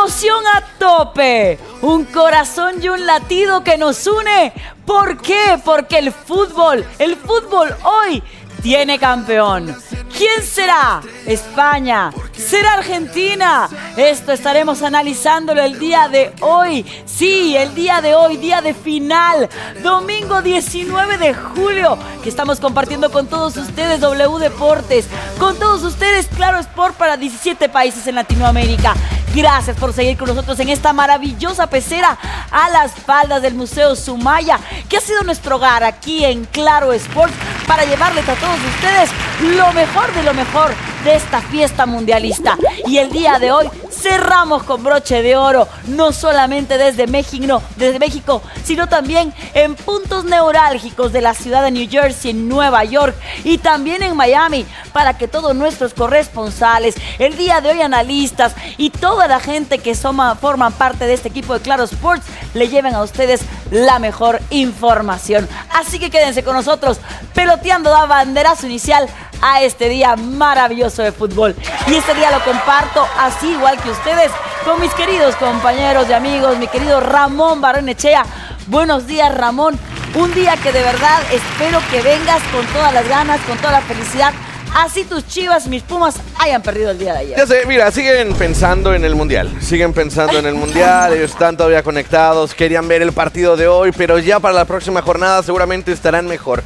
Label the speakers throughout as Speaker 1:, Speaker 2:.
Speaker 1: Emoción a tope, un corazón y un latido que nos une. ¿Por qué? Porque el fútbol hoy tiene campeón. ¿Quién será? ¿España? ¿Será Argentina? Esto estaremos analizándolo el día de hoy. Sí, el día de hoy, día de final. Domingo 19 de julio, que estamos compartiendo con todos ustedes W Deportes. Con todos ustedes Claro Sport para 17 países en Latinoamérica. Gracias por seguir con nosotros en esta maravillosa pecera a las faldas del Museo Sumaya, que ha sido nuestro hogar aquí en Claro Sport para llevarles a todos ustedes lo mejor de esta fiesta mundialista. Y el día de hoy cerramos con broche de oro, no solamente desde México, sino también en puntos neurálgicos de la ciudad de New Jersey, Nueva York y también en Miami, para que todos nuestros corresponsales, el día de hoy analistas y toda la gente que forman parte de este equipo de Claro Sports le lleven a ustedes la mejor información. Así que quédense con nosotros, peloteando da banderazo inicial a este día maravilloso de fútbol. Y este día lo comparto así igual que ustedes con mis queridos compañeros y amigos, mi querido Ramón Barrenechea. Buenos días, Ramón. Un día que de verdad espero que vengas con todas las ganas, con toda la felicidad. Así tus Chivas, mis Pumas, hayan perdido el día de ayer.
Speaker 2: Ya sé, mira, siguen pensando en el Mundial. Ellos están todavía conectados, querían ver el partido de hoy, pero ya para la próxima jornada seguramente estarán mejor.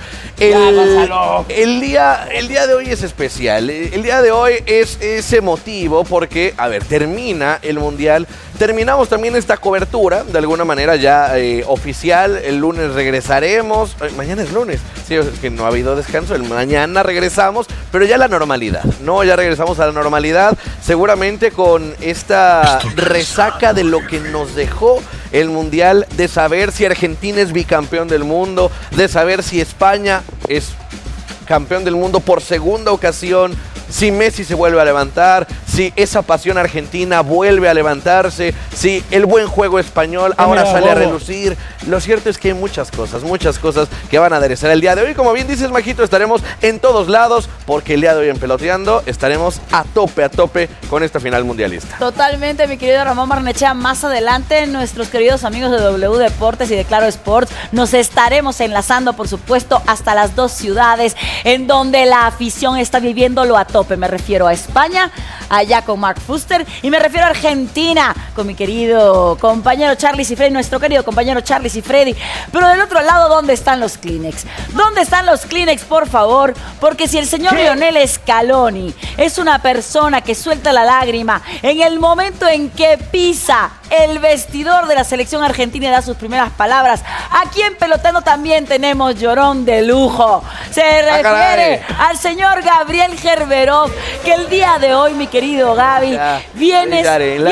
Speaker 2: El día de hoy es especial. El día de hoy es emotivo porque, termina el Mundial. Terminamos también esta cobertura, de alguna manera ya oficial. El lunes regresaremos. Mañana es lunes. Sí, es que no ha habido descanso. Mañana regresamos, pero ya la normalidad, ¿no? Ya regresamos a la normalidad, seguramente con esta resaca de lo que nos dejó el Mundial, de saber si Argentina es bicampeón del mundo, de saber si España es campeón del mundo por segunda ocasión, si Messi se vuelve a levantar, si esa pasión argentina vuelve a levantarse, si el buen juego español ahora sale a relucir. Lo cierto es que hay muchas cosas que van a aderezar el día de hoy. Como bien dices, Majito, estaremos en todos lados, porque el día de hoy en Peloteando estaremos a tope con esta final mundialista.
Speaker 1: Totalmente, mi querido Ramón Barnechea. Más adelante, nuestros queridos amigos de W Deportes y de Claro Sports nos estaremos enlazando, por supuesto, hasta las dos ciudades en donde la afición está viviéndolo a tope. Me refiero a España, allá con Mark Fuster, y me refiero a Argentina, con mi querido compañero Charlie Cifredi, nuestro querido compañero Charlie Cifredi. Pero del otro lado, ¿dónde están los Kleenex? ¿Dónde están los Kleenex, por favor? Porque si el señor Lionel Scaloni es una persona que suelta la lágrima en el momento en que pisa el vestidor de la selección argentina y da sus primeras palabras, aquí en Pelotando también tenemos llorón de lujo. Se refiere al señor Gabriel Gerberov, que el día de hoy, mi querido Gaby, vienes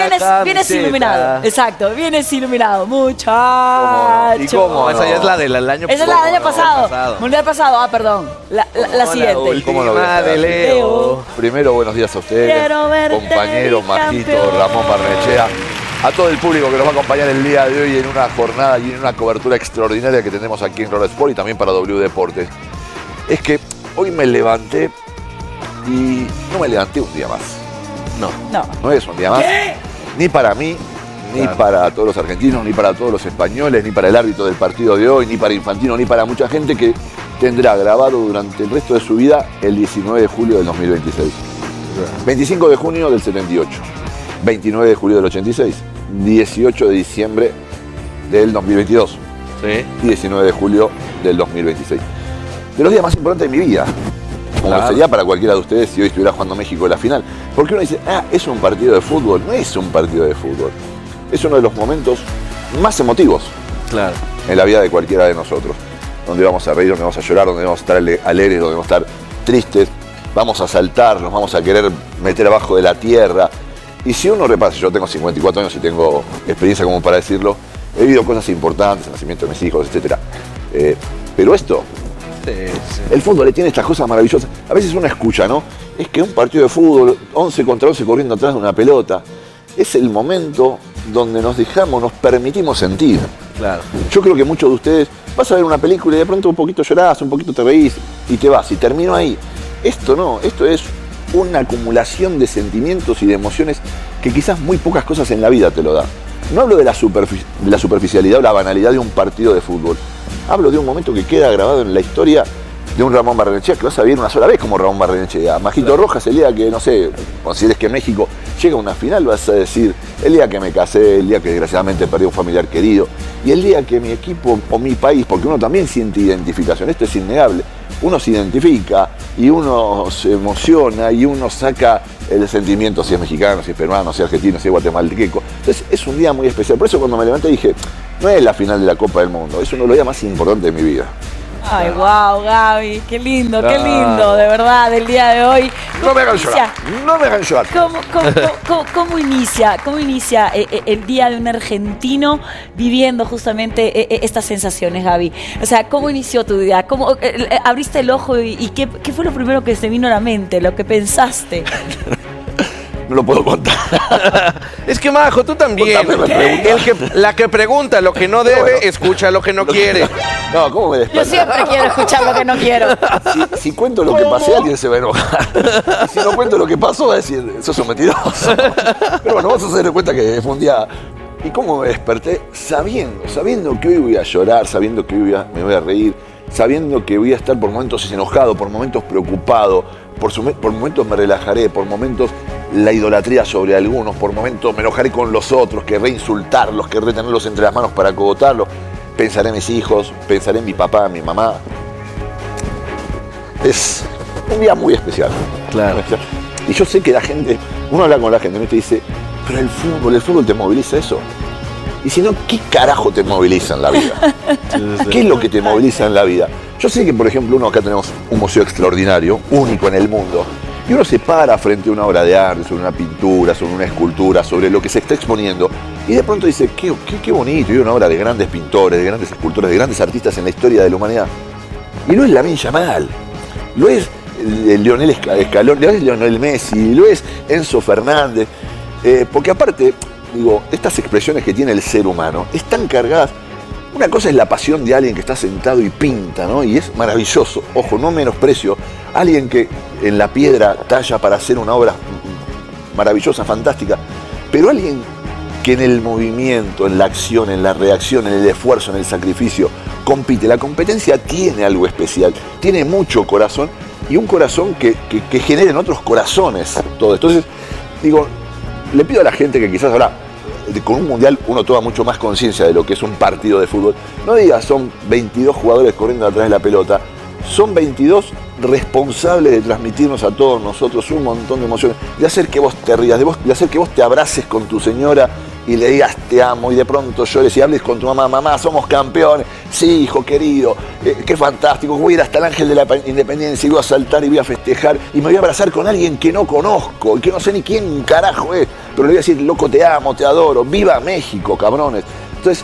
Speaker 1: iluminado. Exacto, vienes iluminado, muchacho.
Speaker 2: ¿Y cómo? Esa ya es la del año pasado.
Speaker 1: Esa es la del año pasado. Mundial pasado. Perdón. La siguiente.
Speaker 3: ¿Cómo lo ves?
Speaker 2: De Leo.
Speaker 3: Primero, buenos días a ustedes, compañero Majito, Ramón Barnechea, a todo el público que nos va a acompañar el día de hoy en una jornada y en una cobertura extraordinaria que tenemos aquí en Claro Sport y también para W Deportes. Es que hoy me levanté y no me levanté un día más. No es un día más.
Speaker 1: ¿Qué?
Speaker 3: Ni para mí, ni para todos los argentinos, ni para todos los españoles, ni para el árbitro del partido de hoy, ni para Infantino, ni para mucha gente que tendrá grabado durante el resto de su vida el 19 de julio del 2026. 25 de junio del 78, 29 de julio del 86, 18 de diciembre del 2022 y 19 de julio del 2026. De los días más importantes de mi vida, como sería para cualquiera de ustedes si hoy estuviera jugando México en la final. Porque uno dice, es un partido de fútbol. No es un partido de fútbol. Es uno de los momentos más emotivos en la vida de cualquiera de nosotros. Donde vamos a reír, donde vamos a llorar, donde vamos a estar alegres, donde vamos a estar tristes. Vamos a saltar, nos vamos a querer meter abajo de la tierra. Y si uno repasa, yo tengo 54 años y tengo experiencia como para decirlo, he vivido cosas importantes, el nacimiento de mis hijos, etc. Pero esto, el fútbol le tiene estas cosas maravillosas. A veces uno escucha, ¿no? Es que un partido de fútbol, 11 contra 11 corriendo atrás de una pelota, es el momento donde nos permitimos sentir.
Speaker 2: Claro.
Speaker 3: Yo creo que muchos de ustedes, vas a ver una película y de pronto un poquito llorás, un poquito te reís y te vas. Y termino ahí. Esto no, esto es una acumulación de sentimientos y de emociones que quizás muy pocas cosas en la vida te lo dan. No hablo de la superficialidad o la banalidad de un partido de fútbol. Hablo de un momento que queda grabado en la historia de un Ramón Barrenechea, que vas a vivir una sola vez como Ramón Barrenechea. Majito Rojas, el día que, no sé, consideres que México llega a una final, vas a decir, el día que me casé, el día que desgraciadamente perdí un familiar querido, y el día que mi equipo o mi país, porque uno también siente identificación, esto es innegable, uno se identifica y uno se emociona y uno saca el sentimiento, si es mexicano, si es peruano, si es argentino, si es guatemalteco. Entonces es un día muy especial. Por eso cuando me levanté dije, no es la final de la Copa del Mundo, es uno de los días más importantes de mi vida.
Speaker 1: Ay, wow, Gaby, qué lindo, de verdad, el día de hoy.
Speaker 3: No me hagan llorar, no me hagan llorar.
Speaker 1: ¿Cómo inicia el día de un argentino viviendo justamente estas sensaciones, Gaby? O sea, ¿cómo inició tu día? ¿Cómo abriste el ojo y qué fue lo primero que se vino a la mente, lo que pensaste?
Speaker 3: No lo puedo contar.
Speaker 2: Es que, Majo, tú también. La que pregunta lo que no debe, escucha lo que no quiere.
Speaker 3: No, ¿cómo me
Speaker 1: Yo siempre quiero escuchar lo que no quiero.
Speaker 3: Si cuento lo que pasé, alguien se va a enojar. Y si no cuento lo que pasó, va a decir, sos un mentiroso. Pero bueno, vamos a hacer cuenta que fue un día. ¿Y cómo me desperté? Sabiendo que hoy voy a llorar, sabiendo que hoy me voy a reír, sabiendo que voy a estar por momentos enojado, por momentos preocupado, por momentos me relajaré, por momentos la idolatría sobre algunos, por momentos me enojaré con los otros, querré insultarlos, querré tenerlos entre las manos para acogotarlos, pensaré en mis hijos, pensaré en mi papá, en mi mamá. Es un día muy especial.
Speaker 2: Claro.
Speaker 3: Y yo sé que la gente, uno habla con la gente y te dice, pero el fútbol te moviliza eso. Y si no, ¿qué carajo te moviliza en la vida? ¿Qué es lo que te moviliza en la vida? Yo sé que, por ejemplo, acá tenemos un museo extraordinario, único en el mundo, y uno se para frente a una obra de arte, sobre una pintura, sobre una escultura, sobre lo que se está exponiendo, y de pronto dice, qué bonito, y una obra de grandes pintores, de grandes escultores, de grandes artistas en la historia de la humanidad. Y no es Lamine Yamal, lo es Lionel Scaloni, lo es Lionel Messi, lo es Enzo Fernández, porque aparte, digo, estas expresiones que tiene el ser humano están cargadas. Una cosa es la pasión de alguien que está sentado y pinta, ¿no? Y es maravilloso. Ojo, no menosprecio. Alguien que en la piedra talla para hacer una obra maravillosa, fantástica. Pero alguien que en el movimiento, en la acción, en la reacción, en el esfuerzo, en el sacrificio, compite. La competencia tiene algo especial. Tiene mucho corazón y un corazón que genera en otros corazones todo. Entonces, digo, le pido a la gente que quizás ahora, con un mundial, uno toma mucho más conciencia de lo que es un partido de fútbol. No digas, son 22 jugadores corriendo atrás de la pelota. Son 22 responsables de transmitirnos a todos nosotros un montón de emociones, de hacer que vos te rías, de hacer que vos te abraces con tu señora y le digas te amo, y de pronto llores y hables con tu mamá, mamá, somos campeones, sí, hijo querido, qué fantástico, voy a ir hasta el Ángel de la Independencia y voy a saltar y voy a festejar y me voy a abrazar con alguien que no conozco y que no sé ni quién carajo es, pero le voy a decir, loco, te amo, te adoro, viva México, cabrones. Entonces,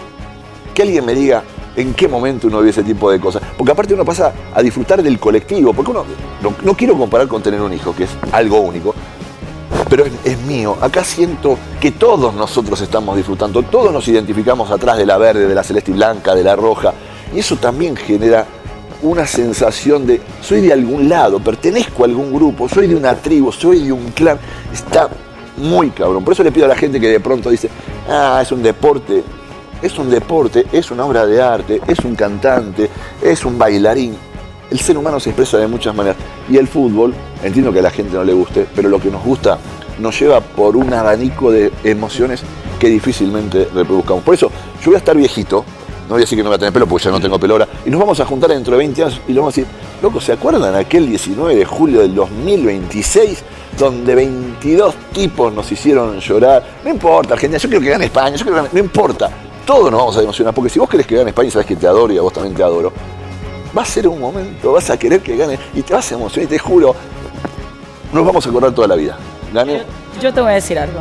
Speaker 3: que alguien me diga en qué momento uno vive ese tipo de cosas, porque aparte uno pasa a disfrutar del colectivo, porque uno, no quiero comparar con tener un hijo, que es algo único, pero es mío. Acá siento que todos nosotros estamos disfrutando, todos nos identificamos atrás de la verde, de la celeste y blanca, de la roja, y eso también genera una sensación de soy de algún lado, pertenezco a algún grupo, soy de una tribu, soy de un clan. Está muy cabrón. Por eso le pido a la gente que de pronto dice, es un deporte. Es un deporte, es una obra de arte, es un cantante, es un bailarín. El ser humano se expresa de muchas maneras. Y el fútbol, entiendo que a la gente no le guste, pero lo que nos gusta nos lleva por un abanico de emociones que difícilmente reproduzcamos. Por eso, yo voy a estar viejito, no voy a decir que no voy a tener pelo porque ya no tengo pelo ahora, y nos vamos a juntar dentro de 20 años y le vamos a decir, loco, ¿se acuerdan aquel 19 de julio del 2026? Donde 22 tipos nos hicieron llorar. No importa, Argentina, yo quiero que gane España, no importa. Todos nos vamos a emocionar, porque si vos querés que gane España y sabés que te adoro y a vos también te adoro, va a ser un momento, vas a querer que gane y te vas a emocionar y te juro, nos vamos a acordar toda la vida. ¿Gane?
Speaker 1: Yo te voy a decir algo.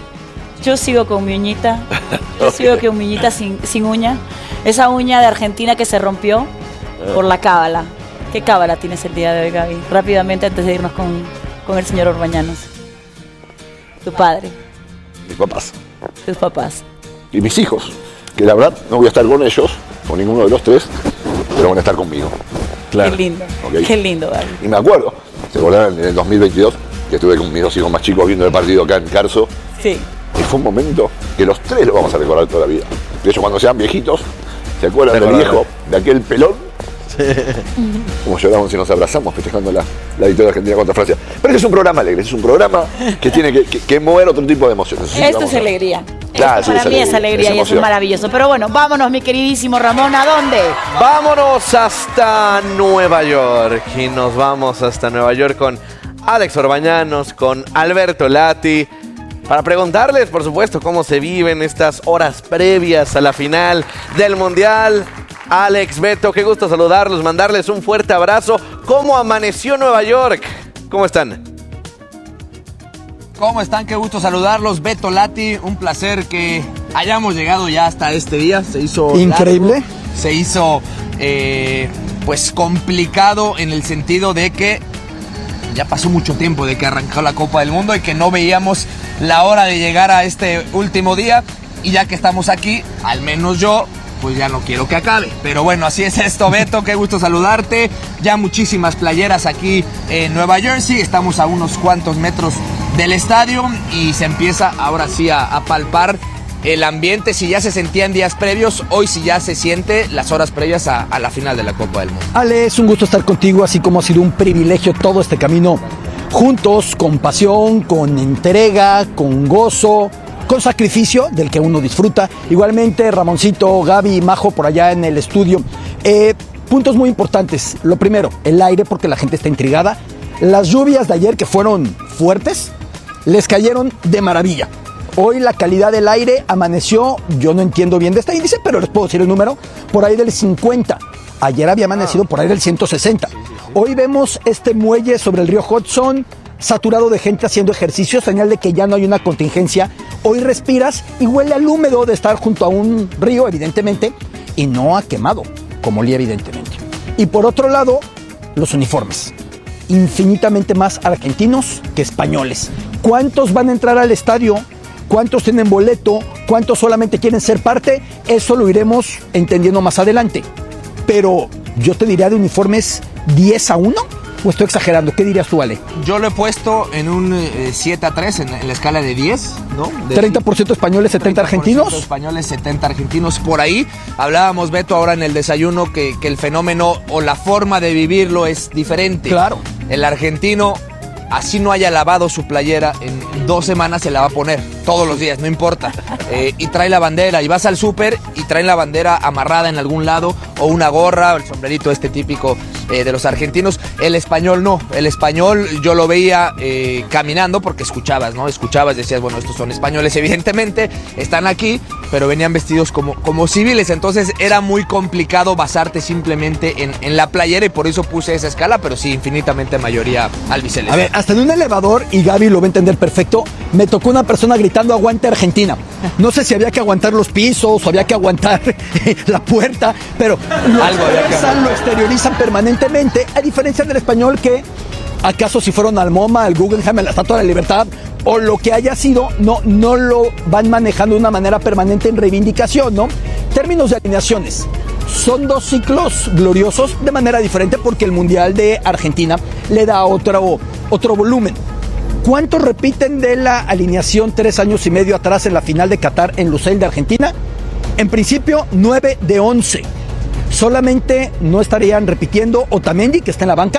Speaker 1: Yo sigo con mi uñita, sigo con mi uñita sin uña, esa uña de Argentina que se rompió por la cábala. ¿Qué cábala tienes el día de hoy, Gaby? Rápidamente, antes de irnos con el señor Orbañanos. Tu padre.
Speaker 3: Mis papás.
Speaker 1: Tus papás.
Speaker 3: Y mis hijos, que la verdad no voy a estar con ellos, con ninguno de los tres, pero van a estar conmigo.
Speaker 2: Claro.
Speaker 1: Qué lindo,
Speaker 3: ¿Okay?
Speaker 1: Qué lindo, Gaby.
Speaker 3: Y me acuerdo, se acordaron en el 2022, que estuve con mis 2 hijos más chicos viendo el partido acá en Carso.
Speaker 1: Sí.
Speaker 3: Y fue un momento que los 3 lo vamos a recordar toda la vida. De hecho, cuando sean viejitos, ¿se acuerdan del viejo, de aquel pelón? Sí. Como lloramos y nos abrazamos festejando la victoria argentina contra Francia. Pero este es un programa alegre, es un programa que tiene que mover otro tipo de emociones.
Speaker 1: Esto es alegría.
Speaker 3: Claro,
Speaker 1: para mí es alegría y eso es maravilloso. Pero bueno, vámonos, mi queridísimo Ramón, ¿a dónde?
Speaker 2: Vámonos hasta Nueva York. Y nos vamos hasta Nueva York con Alex Orbañanos, con Alberto Lati, para preguntarles, por supuesto, cómo se viven estas horas previas a la final del Mundial. Alex, Beto, qué gusto saludarlos, mandarles un fuerte abrazo. ¿Cómo amaneció Nueva York? ¿Cómo están?
Speaker 4: ¿Cómo están? Qué gusto saludarlos. Beto, Lati, un placer que hayamos llegado ya hasta este día. Se hizo
Speaker 5: increíble.
Speaker 4: Largo, se hizo pues complicado en el sentido de que ya pasó mucho tiempo de que arrancó la Copa del Mundo y que no veíamos la hora de llegar a este último día. Y ya que estamos aquí, al menos yo, pues ya no quiero que acabe. Pero bueno, así es esto, Beto, qué gusto saludarte. Ya muchísimas playeras aquí en Nueva Jersey. Estamos a unos cuantos metros del estadio y se empieza ahora sí a palpar el ambiente. Si ya se sentía en días previos, hoy sí ya se siente las horas previas a la final de la Copa del Mundo.
Speaker 5: Ale, es un gusto estar contigo, así como ha sido un privilegio todo este camino juntos, con pasión, con entrega, con gozo, con sacrificio del que uno disfruta. Igualmente Ramoncito, Gaby y Majo por allá en el estudio. Puntos muy importantes. Lo primero, el aire, porque la gente está intrigada. Las lluvias de ayer, que fueron fuertes, les cayeron de maravilla. Hoy la calidad del aire amaneció, yo no entiendo bien de este índice, pero les puedo decir el número, por ahí del 50. Ayer había amanecido por ahí del 160. Hoy vemos este muelle sobre el río Hudson saturado de gente haciendo ejercicio, señal de que ya no hay una contingencia. Hoy respiras y huele al húmedo de estar junto a un río, evidentemente, y no a quemado, como olía evidentemente. Y por otro lado, los uniformes. Infinitamente más argentinos que españoles. ¿Cuántos van a entrar al estadio? ¿Cuántos tienen boleto? ¿Cuántos solamente quieren ser parte? Eso lo iremos entendiendo más adelante. Pero yo te diría de uniformes 10-1. ¿O estoy exagerando? ¿Qué dirías tú, Ale?
Speaker 4: Yo lo he puesto en un 7-3 en la escala de 10, ¿no?
Speaker 5: 30% españoles, 70 argentinos.
Speaker 4: 30% españoles, 70 argentinos. Por ahí hablábamos, Beto, ahora en el desayuno, que el fenómeno o la forma de vivirlo es diferente.
Speaker 5: Claro.
Speaker 4: El argentino, así no haya lavado su playera, en 2 semanas se la va a poner, todos los días, no importa. Y trae la bandera, y vas al súper y traen la bandera amarrada en algún lado, o una gorra, o el sombrerito este típico de los argentinos. El español no, el español yo lo veía caminando porque escuchabas, ¿no? Escuchabas, decías, bueno, estos son españoles, evidentemente, están aquí, pero venían vestidos como civiles, entonces era muy complicado basarte simplemente en la playera y por eso puse esa escala, pero sí, infinitamente mayoría albiceleste.
Speaker 5: A ver, hasta en un elevador, y Gaby lo va a entender perfecto, me tocó una persona gritando aguante Argentina. No sé si había que aguantar los pisos o había que aguantar la puerta, pero lo exteriorizan permanentemente, a diferencia del español que, acaso si fueron al MoMA, al Guggenheim, a la Estatua de la Libertad o lo que haya sido, no lo van manejando de una manera permanente en reivindicación, ¿no? Términos de alineaciones. Son 2 ciclos gloriosos de manera diferente porque el Mundial de Argentina le da otro volumen. ¿Cuántos repiten de la alineación 3 años y medio atrás en la final de Qatar en Lusail de Argentina? En principio, 9 de 11. Solamente no estarían repitiendo Otamendi, que está en la banca,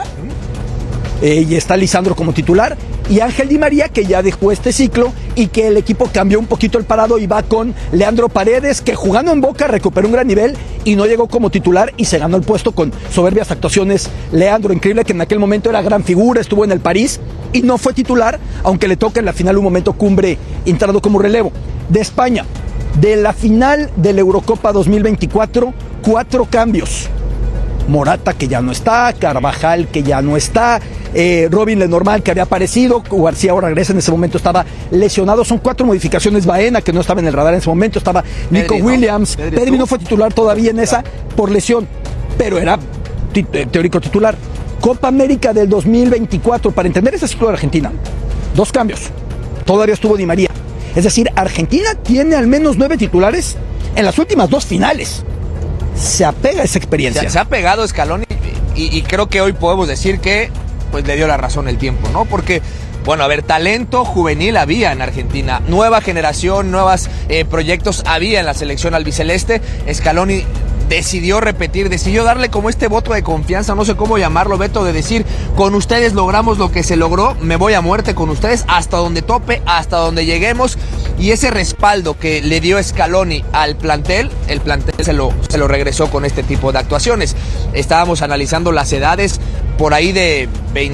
Speaker 5: y está Lisandro como titular, y Ángel Di María, que ya dejó este ciclo y que el equipo cambió un poquito el parado y va con Leandro Paredes, que jugando en Boca recuperó un gran nivel y no llegó como titular y se ganó el puesto con soberbias actuaciones. Leandro, increíble, que en aquel momento era gran figura, estuvo en el París y no fue titular, aunque le toca en la final un momento cumbre entrado como relevo. De España, de la final de la Eurocopa 2024, 4 cambios. Morata, que ya no está, Carvajal, que ya no está, Robin Lenormand, que había aparecido, García ahora regresa, en ese momento estaba lesionado. Son 4 modificaciones. Baena, que no estaba en el radar en ese momento, estaba Nico Williams. Pedri no fue titular todavía en esa por lesión, pero era teórico titular. Copa América del 2024, para entender ese ciclo de Argentina, 2 cambios. Todavía estuvo Di María. Es decir, Argentina tiene al menos 9 titulares en las últimas 2 finales. Se apega a esa experiencia.
Speaker 4: Se ha pegado Scaloni y creo que hoy podemos decir que pues le dio la razón el tiempo, ¿no? Porque Bueno, a ver, talento juvenil había en Argentina, nueva generación, nuevos proyectos había en la selección albiceleste. Scaloni decidió repetir, decidió darle como este voto de confianza, no sé cómo llamarlo, Beto, de decir, con ustedes logramos lo que se logró, me voy a muerte con ustedes, hasta donde tope, hasta donde lleguemos, y ese respaldo que le dio Scaloni al plantel, el plantel se lo regresó con este tipo de actuaciones. Estábamos analizando las edades, por ahí de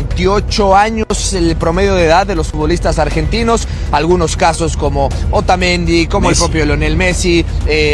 Speaker 4: 28 años el promedio de edad de los futbolistas argentinos, algunos casos como Otamendi, como Messi, el propio Lionel Messi,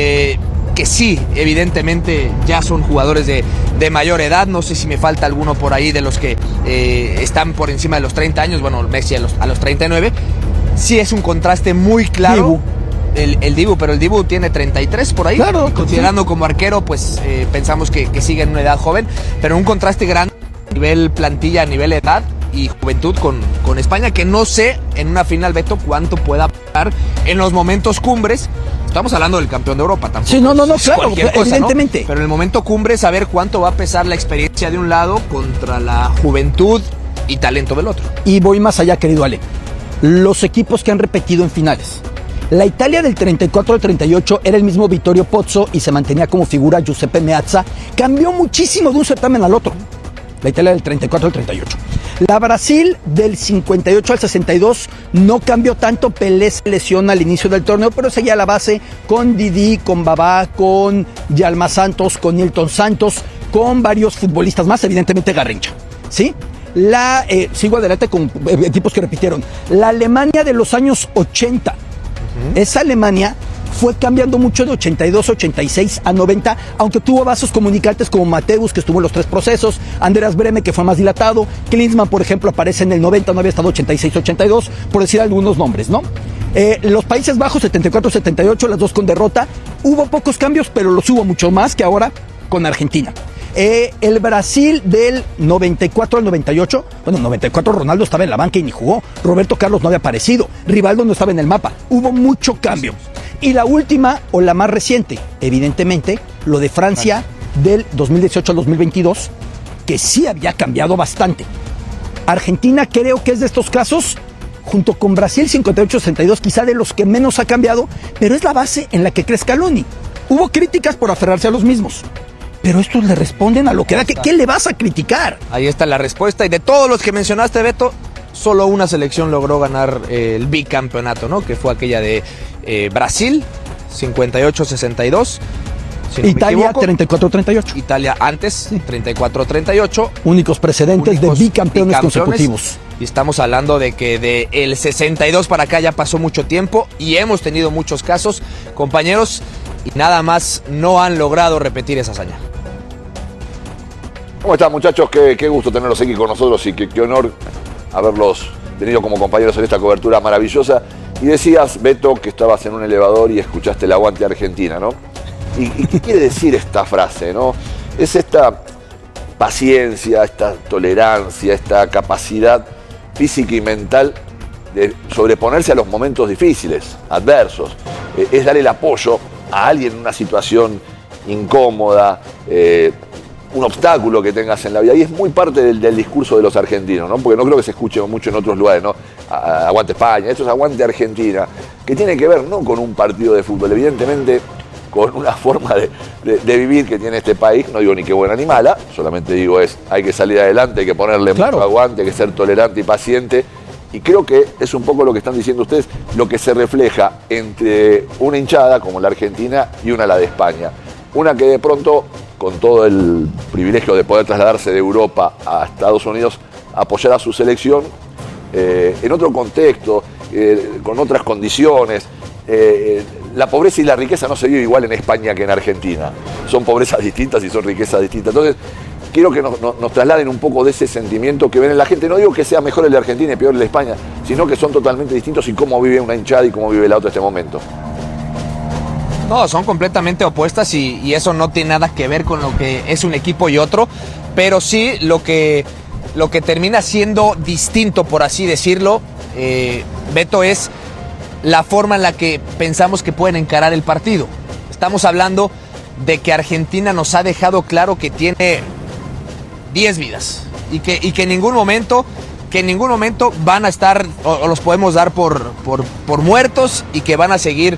Speaker 4: que sí, evidentemente ya son jugadores de mayor edad. No sé si me falta alguno por ahí de los que están por encima de los 30 años. Bueno, Messi a los 39. Sí es un contraste muy claro. El Dibu, pero el Dibu tiene 33 por ahí. Claro, y considerando como arquero, pues pensamos que sigue en una edad joven, pero un contraste grande a nivel plantilla, a nivel edad y juventud con España, que no sé en una final, Beto, cuánto pueda pasar en los momentos cumbres. Estamos hablando del campeón de Europa tampoco.
Speaker 5: Sí, no, claro, cosa, evidentemente.
Speaker 4: ¿No? Pero en el momento cumbre, saber cuánto va a pesar la experiencia de un lado contra la juventud y talento del otro.
Speaker 5: Y voy más allá, querido Ale. Los equipos que han repetido en finales. La Italia del 34 al 38 era el mismo Vittorio Pozzo y se mantenía como figura Giuseppe Meazza. Cambió muchísimo de un certamen al otro. La Italia del 34 al 38. La Brasil del 58 al 62 no cambió tanto. Pelé se lesiona al inicio del torneo, pero seguía la base con Didi, con Babá, con Yalma Santos, con Nilton Santos, con varios futbolistas más, evidentemente Garrincha, ¿sí? Sigo adelante con equipos que repitieron. La Alemania de los años 80. Esa Alemania fue cambiando mucho de 82, 86 a 90, aunque tuvo vasos comunicantes como Mateus, que estuvo en los 3 procesos, Andreas Brehme, que fue más dilatado, Klinsmann, por ejemplo, aparece en el 90, no había estado 86, 82, por decir algunos nombres, ¿no? Los Países Bajos, 74, 78, las dos con derrota. Hubo pocos cambios, pero los hubo mucho más que ahora con Argentina. El Brasil del 94 al 98, bueno, 94 Ronaldo estaba en la banca y ni jugó, Roberto Carlos no había aparecido, Rivaldo no estaba en el mapa, hubo mucho cambio. Y la última, o la más reciente, evidentemente, lo de Francia del 2018 al 2022, que sí había cambiado bastante. Argentina creo que es de estos casos, junto con Brasil 58-62, quizá de los que menos ha cambiado, pero es la base en la que cree Scaloni. Hubo críticas por aferrarse a los mismos, pero estos le responden a lo que da. ¿Qué le vas a criticar?
Speaker 4: Ahí está la respuesta, y de todos los que mencionaste, Beto, solo una selección logró ganar el bicampeonato, ¿no? Que fue aquella de Brasil, 58-62. Si no
Speaker 5: Italia, 34-38.
Speaker 4: Italia antes, 34-38.
Speaker 5: Únicos precedentes de bicampeones consecutivos.
Speaker 4: Y estamos hablando de que del 62 para acá ya pasó mucho tiempo y hemos tenido muchos casos, compañeros, y nada más no han logrado repetir esa hazaña.
Speaker 3: ¿Cómo están, muchachos? Qué gusto tenerlos aquí con nosotros y qué honor haberlos tenido como compañeros en esta cobertura maravillosa. Y decías, Beto, que estabas en un elevador y escuchaste el aguante Argentina, ¿no? ¿Y qué quiere decir esta frase, no? Es esta paciencia, esta tolerancia, esta capacidad física y mental de sobreponerse a los momentos difíciles, adversos. Es dar el apoyo a alguien en una situación incómoda, un obstáculo que tengas en la vida. Y es muy parte del discurso de los argentinos, ¿no? Porque no creo que se escuche mucho en otros lugares, ¿no? Aguante España, esto es aguante Argentina, que tiene que ver no con un partido de fútbol, evidentemente con una forma de vivir que tiene este país. No digo ni que buena ni mala, solamente digo hay que salir adelante, hay que ponerle mucho aguante, hay que ser tolerante y paciente. Y creo que es un poco lo que están diciendo ustedes, lo que se refleja entre una hinchada como la Argentina y una la de España. Una que de pronto, con todo el privilegio de poder trasladarse de Europa a Estados Unidos, apoyar a su selección en otro contexto, con otras condiciones. La pobreza y la riqueza no se vive igual en España que en Argentina. Son pobrezas distintas y son riquezas distintas. Entonces, quiero que nos trasladen un poco de ese sentimiento que ven en la gente. No digo que sea mejor el de Argentina y peor el de España, sino que son totalmente distintos y cómo vive una hinchada y cómo vive la otra en este momento.
Speaker 4: No, son completamente opuestas y eso no tiene nada que ver con lo que es un equipo y otro, pero sí lo que termina siendo distinto, por así decirlo, Beto, es la forma en la que pensamos que pueden encarar el partido. Estamos hablando de que Argentina nos ha dejado claro que tiene 10 vidas y que en ningún momento que en ningún momento van a estar o los podemos dar por muertos y que van a seguir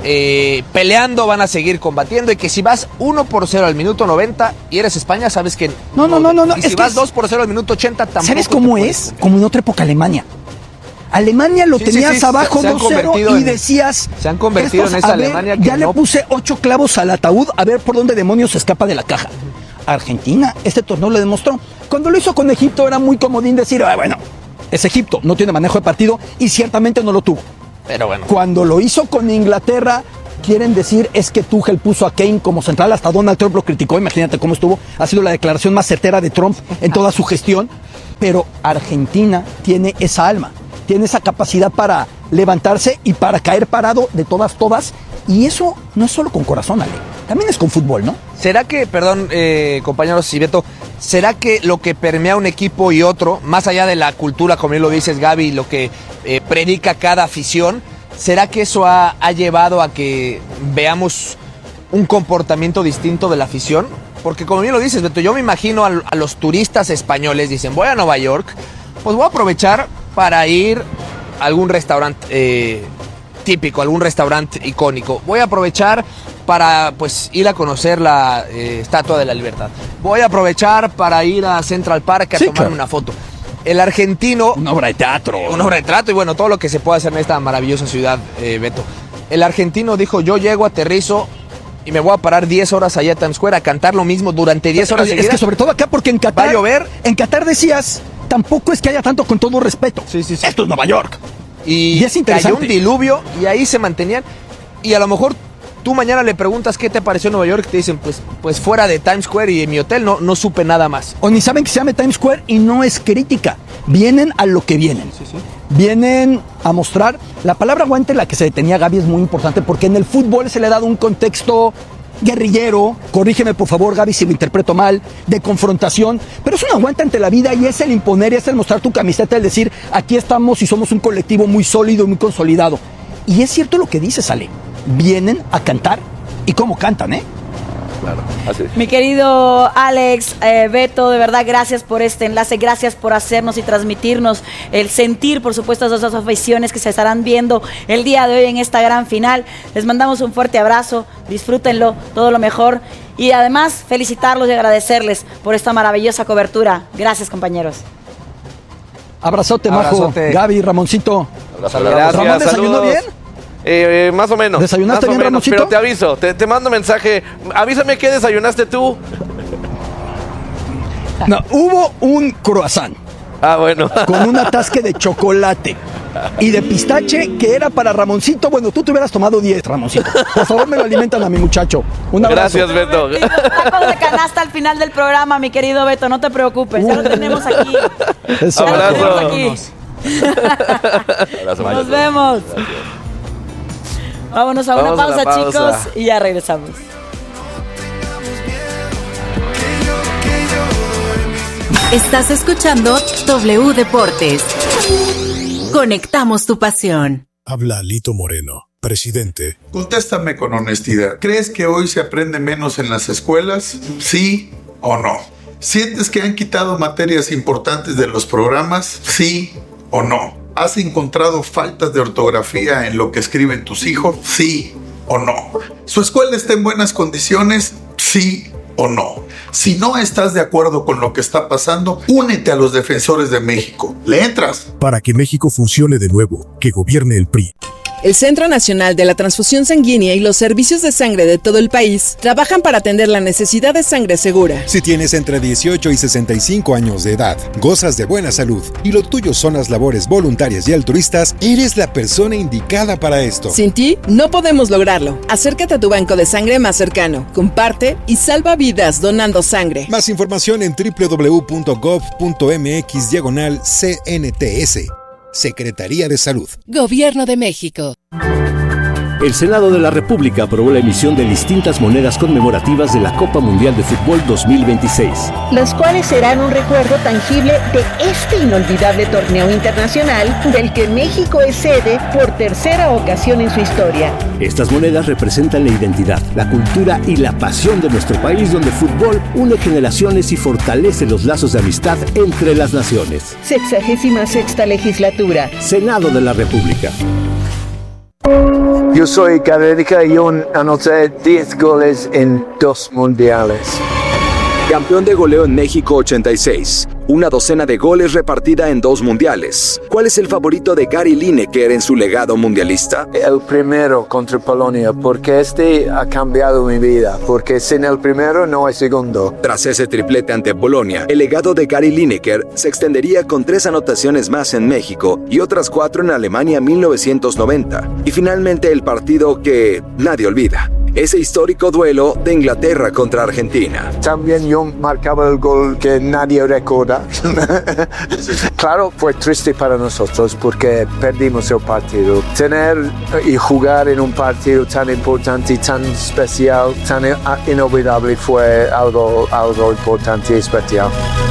Speaker 4: peleando, van a seguir combatiendo, y que si vas 1-0 al minuto 90 y eres España, sabes que
Speaker 5: no.
Speaker 4: Y si vas 2-0 al minuto 80 tampoco.
Speaker 5: ¿Sabes cómo es? Como en otra época Alemania. Alemania lo tenías abajo 2-0 y decías...
Speaker 4: Se han convertido en esa Alemania que
Speaker 5: ya le puse 8 clavos al ataúd, a ver por dónde demonios se escapa de la caja. Argentina, este torneo le demostró. Cuando lo hizo con Egipto era muy comodín decir, bueno, es Egipto, no tiene manejo de partido, y ciertamente no lo tuvo.
Speaker 4: Pero bueno.
Speaker 5: Cuando lo hizo con Inglaterra, quieren decir es que Tuchel puso a Kane como central, hasta Donald Trump lo criticó, imagínate cómo estuvo, ha sido la declaración más certera de Trump en toda su gestión, pero Argentina tiene esa alma, tiene esa capacidad para levantarse y para caer parado de todas, y eso no es solo con corazón, Ale, también es con fútbol, ¿no?
Speaker 4: ¿Será que, perdón, compañeros y Beto, será que lo que permea un equipo y otro, más allá de la cultura, como bien lo dices, Gaby, lo que predica cada afición, será que eso ha llevado a que veamos un comportamiento distinto de la afición? Porque como bien lo dices, Beto, yo me imagino a los turistas españoles, dicen, voy a Nueva York, pues voy a aprovechar para ir a algún restaurante típico, algún restaurante icónico. Voy a aprovechar para pues ir a conocer la Estatua de la Libertad. Voy a aprovechar para ir a Central Park a tomarme una foto. El argentino...
Speaker 5: Una obra de teatro.
Speaker 4: Una obra de teatro y bueno, todo lo que se puede hacer en esta maravillosa ciudad, Beto. El argentino dijo, yo llego, aterrizo y me voy a parar 10 horas allá a Times Square a cantar lo mismo durante 10 horas seguidas.
Speaker 5: Es que sobre todo acá, porque en Qatar...
Speaker 4: ¿Va a llover?
Speaker 5: En Qatar decías, tampoco es que haya tanto, con todo respeto.
Speaker 4: Sí.
Speaker 5: Esto es Nueva York.
Speaker 4: Y
Speaker 5: es interesante.
Speaker 4: Cayó un diluvio y ahí se mantenían. Y a lo mejor tú mañana le preguntas qué te pareció Nueva York, te dicen, pues fuera de Times Square y en mi hotel no supe nada más.
Speaker 5: O ni saben que se llama Times Square y no es crítica. Vienen a lo que vienen.
Speaker 4: Sí.
Speaker 5: Vienen a mostrar. La palabra aguante, la que se detenía Gaby, es muy importante porque en el fútbol se le ha dado un contexto guerrillero, corrígeme por favor Gaby si lo interpreto mal, de confrontación, pero es un aguante ante la vida y es el imponer, y es el mostrar tu camiseta, el decir, aquí estamos y somos un colectivo muy sólido y muy consolidado. Y es cierto lo que dices, Ale, vienen a cantar y cómo cantan, ¿eh?
Speaker 3: Claro, así es.
Speaker 1: Mi querido Alex, Beto, de verdad, gracias por este enlace, gracias por hacernos y transmitirnos el sentir, por supuesto, de esas aficiones que se estarán viendo el día de hoy en esta gran final. Les mandamos un fuerte abrazo, disfrútenlo, todo lo mejor, y además felicitarlos y agradecerles por esta maravillosa cobertura. Gracias, compañeros.
Speaker 5: Abrazote, Majo, Gaby, Ramoncito.
Speaker 2: Gracias,
Speaker 5: ¿Ramón desayunó bien?
Speaker 2: Más o menos.
Speaker 5: ¿Desayunaste bien, Ramoncito?
Speaker 2: Pero te aviso, te mando mensaje. Avísame qué desayunaste tú.
Speaker 5: No, hubo un croissant.
Speaker 2: Bueno.
Speaker 5: Con un atasque de chocolate y de pistache que era para Ramoncito. Bueno, tú te hubieras tomado 10, Ramoncito. Por favor, me lo alimentan a mi muchacho. Un abrazo.
Speaker 2: Gracias, Beto.
Speaker 1: Tacos de canasta al final del programa, mi querido Beto, no te preocupes, ya lo tenemos aquí.
Speaker 5: Eso.
Speaker 2: Abrazo.
Speaker 1: Nos vemos. Vámonos a una pausa, chicos, y ya regresamos.
Speaker 6: Estás escuchando W Deportes. Conectamos tu pasión.
Speaker 7: Habla Lito Moreno, presidente.
Speaker 8: Contéstame con honestidad. ¿Crees que hoy se aprende menos en las escuelas? ¿Sí o no? ¿Sientes que han quitado materias importantes de los programas? ¿Sí o no? ¿Has encontrado faltas de ortografía en lo que escriben tus hijos? ¿Sí o no? ¿Su escuela está en buenas condiciones? ¿Sí o no? Si no estás de acuerdo con lo que está pasando, únete a los Defensores de México. ¿Le entras?
Speaker 7: Para que México funcione de nuevo, que gobierne el PRI.
Speaker 9: El Centro Nacional de la Transfusión Sanguínea y los servicios de sangre de todo el país trabajan para atender la necesidad de sangre segura.
Speaker 7: Si tienes entre 18 y 65 años de edad, gozas de buena salud y lo tuyo son las labores voluntarias y altruistas, eres la persona indicada para esto.
Speaker 9: Sin ti, no podemos lograrlo. Acércate a tu banco de sangre más cercano, comparte y salva vidas donando sangre.
Speaker 7: Más información en www.gov.mx/CNTS. Secretaría de Salud.
Speaker 6: Gobierno de México.
Speaker 10: El Senado de la República aprobó la emisión de distintas monedas conmemorativas de la Copa Mundial de Fútbol 2026.
Speaker 11: Las cuales serán un recuerdo tangible de este inolvidable torneo internacional del que México es sede por tercera ocasión en su historia.
Speaker 10: Estas monedas representan la identidad, la cultura y la pasión de nuestro país, donde el fútbol une generaciones y fortalece los lazos de amistad entre las naciones.
Speaker 11: 66ª legislatura.
Speaker 10: Senado de la República.
Speaker 12: Yo soy Cabrera y yo anoté 10 goles en 2 mundiales.
Speaker 13: Campeón de goleo en México 86. Una docena de goles repartida en 2 mundiales. ¿Cuál es el favorito de Gary Lineker en su legado mundialista?
Speaker 12: El primero contra Polonia, porque este ha cambiado mi vida, porque sin el primero no hay segundo.
Speaker 13: Tras ese triplete ante Polonia, el legado de Gary Lineker se extendería con 3 anotaciones más en México y otras 4 en Alemania 1990. Y finalmente el partido que nadie olvida. Ese histórico duelo de Inglaterra contra Argentina.
Speaker 12: También yo marcaba el gol que nadie recuerda. Claro, fue triste para nosotros porque perdimos el partido. Tener y jugar en un partido tan importante, tan especial, tan inolvidable fue algo importante y especial.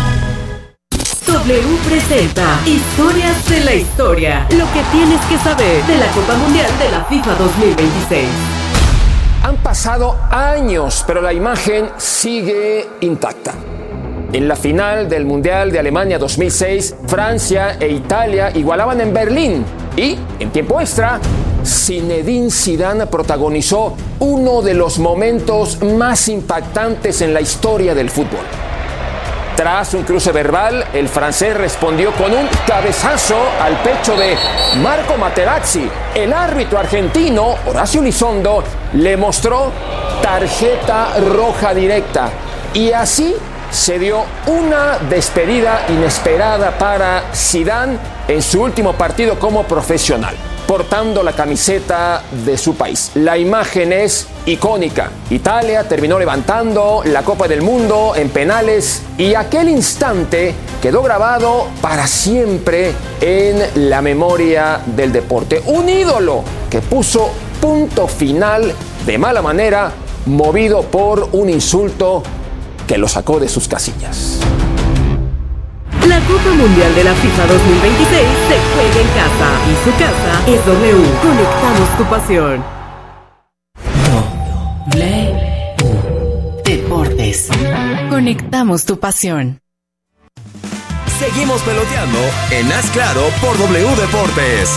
Speaker 6: W presenta Historias de la Historia. Lo que tienes que saber de la Copa Mundial de la FIFA 2026.
Speaker 14: Han pasado años, pero la imagen sigue intacta. En la final del Mundial de Alemania 2006, Francia e Italia igualaban en Berlín. Y, en tiempo extra, Zinedine Zidane protagonizó uno de los momentos más impactantes en la historia del fútbol. Tras un cruce verbal, el francés respondió con un cabezazo al pecho de Marco Materazzi. El árbitro argentino, Horacio Elizondo, le mostró tarjeta roja directa. Y así se dio una despedida inesperada para Zidane en su último partido como profesional, portando la camiseta de su país. La imagen es icónica. Italia terminó levantando la Copa del Mundo en penales y aquel instante quedó grabado para siempre en la memoria del deporte. Un ídolo que puso punto final de mala manera, movido por un insulto que lo sacó de sus casillas.
Speaker 6: La Copa Mundial de la FIFA 2026 se juega en casa y su casa es W. Conectamos tu pasión. Deportes. Conectamos tu pasión.
Speaker 15: Seguimos peloteando en Haz Claro por W Deportes.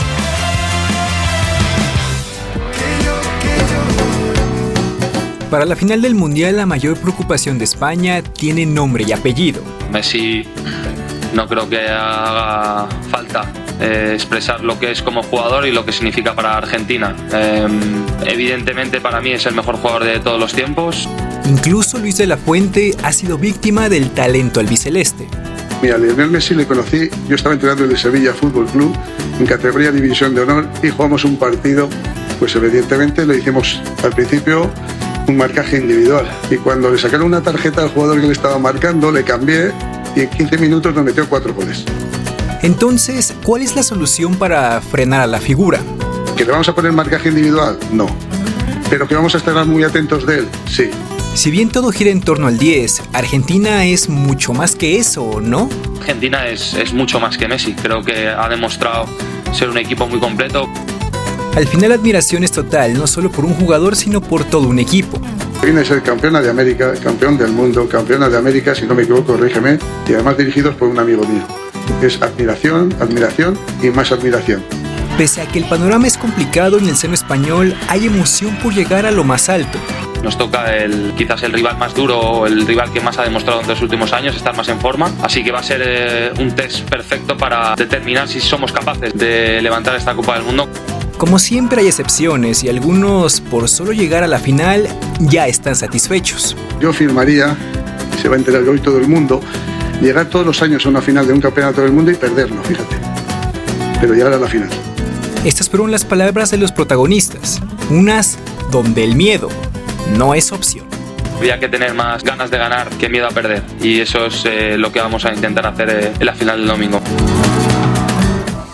Speaker 16: Para la final del Mundial, la mayor preocupación de España tiene nombre y apellido.
Speaker 17: Messi no creo que haga falta expresar lo que es como jugador y lo que significa para Argentina. Evidentemente para mí es el mejor jugador de todos los tiempos.
Speaker 16: Incluso Luis de la Fuente ha sido víctima del talento albiceleste.
Speaker 18: Mira, Lionel Messi le conocí, yo estaba entrenando en el Sevilla Fútbol Club en categoría División de Honor y jugamos un partido, pues evidentemente le hicimos al principio un marcaje individual y cuando le sacaron una tarjeta al jugador que le estaba marcando, le cambié y en 15 minutos nos metió 4 goles.
Speaker 16: Entonces, ¿cuál es la solución para frenar a la figura?
Speaker 18: ¿Que le vamos a poner marcaje individual? No. ¿Pero que vamos a estar muy atentos de él? Sí.
Speaker 16: Si bien todo gira en torno al 10, Argentina es mucho más que eso, ¿no?
Speaker 17: Argentina es mucho más que Messi. Creo que ha demostrado ser un equipo muy completo.
Speaker 16: Al final la admiración es total, no solo por un jugador, sino por todo un equipo.
Speaker 18: Viene a ser campeona de América, campeón del mundo, campeona de América, si no me equivoco, corrígeme, y además dirigidos por un amigo mío. Es admiración, admiración y más admiración.
Speaker 16: Pese a que el panorama es complicado en el seno español, hay emoción por llegar a lo más alto.
Speaker 17: Nos toca quizás el rival más duro o el rival que más ha demostrado en los últimos años estar más en forma. Así que va a ser un test perfecto para determinar si somos capaces de levantar esta Copa del Mundo.
Speaker 16: Como siempre hay excepciones y algunos, por solo llegar a la final, ya están satisfechos.
Speaker 18: Yo firmaría, y se va a enterar hoy todo el mundo, llegar todos los años a una final de un campeonato del mundo y perderlo, fíjate. Pero llegar a la final.
Speaker 16: Estas fueron las palabras de los protagonistas, unas donde el miedo no es opción.
Speaker 17: Había que tener más ganas de ganar que miedo a perder y eso es lo que vamos a intentar hacer en la final del domingo.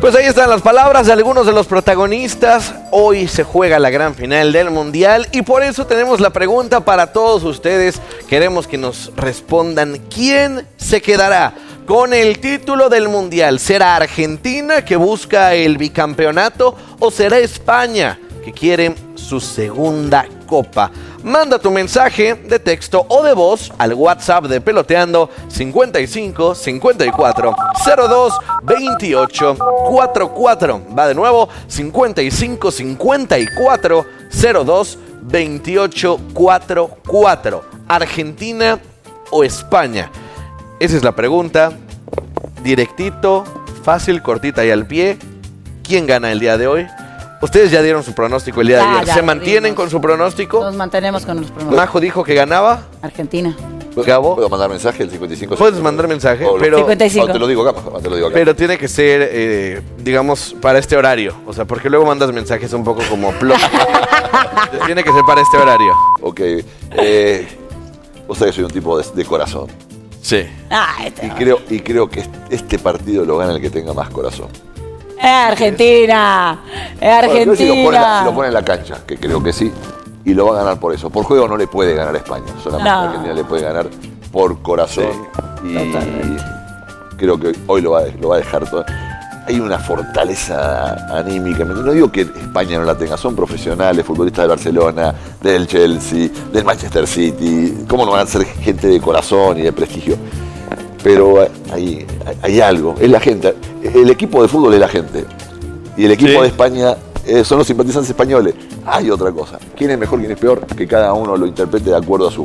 Speaker 2: Pues ahí están las palabras de algunos de los protagonistas. Hoy se juega la gran final del Mundial y por eso tenemos la pregunta para todos ustedes. Queremos que nos respondan quién se quedará con el título del Mundial. ¿Será Argentina, que busca el bicampeonato, o será España, que quiere su segunda copa? Manda tu mensaje de texto o de voz al WhatsApp de Peloteando 55 54 02 28 44. Va de nuevo, 55 54 02 28 44. ¿Argentina o España? Esa es la pregunta. Directito, fácil, cortita y al pie. ¿Quién gana el día de hoy? Ustedes ya dieron su pronóstico el día de ayer. ¿Se mantienen con su pronóstico?
Speaker 1: Nos mantenemos con los pronósticos.
Speaker 2: Majo dijo que ganaba.
Speaker 1: Argentina.
Speaker 2: Gabo.
Speaker 3: ¿Puedo mandar mensaje el 55?
Speaker 2: Puedes mandar mensaje, pero
Speaker 1: 55.
Speaker 3: Te lo digo acá, Majo, te lo digo acá.
Speaker 2: Pero tiene que ser, digamos, para este horario. O sea, porque luego mandas mensajes un poco como plot. Tiene que ser para este horario.
Speaker 3: Ok. Vos sabés que soy un tipo de corazón.
Speaker 2: Sí.
Speaker 3: Y creo que este partido lo gana el que tenga más corazón.
Speaker 1: ¡Es Argentina! ¡Es Argentina!
Speaker 3: Bueno, si lo pone en la cancha, que creo que sí, y lo va a ganar por eso. Por juego no le puede ganar a España, solamente Argentina le puede ganar por corazón. Sí. Y creo que hoy lo va a dejar todo. Hay una fortaleza anímica. No digo que España no la tenga, son profesionales, futbolistas del Barcelona, del Chelsea, del Manchester City. ¿Cómo no van a ser gente de corazón y de prestigio? Pero hay algo, es la gente. El equipo de fútbol es la gente. Y el equipo de España son los simpatizantes españoles. Hay otra cosa. ¿Quién es mejor, quién es peor? Que cada uno lo interprete de acuerdo a su